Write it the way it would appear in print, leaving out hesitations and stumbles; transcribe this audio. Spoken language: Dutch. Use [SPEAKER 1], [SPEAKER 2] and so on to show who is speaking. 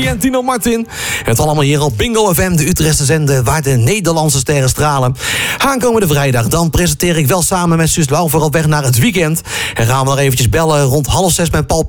[SPEAKER 1] Johnny en Tino Martin. Het allemaal hier op Bingo FM, de Utrechtse zender waar de Nederlandse sterren stralen. Aankomende vrijdag, dan presenteer ik wel samen met Suus Lauver op weg naar het weekend. En gaan we nog eventjes bellen rond 5:30 met Paul